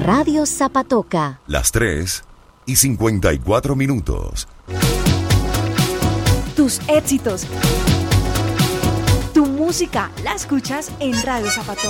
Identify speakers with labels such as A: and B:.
A: Radio Zapatoca.
B: Las 3:54.
C: Tus éxitos. Tu música la escuchas en Radio Zapatoca.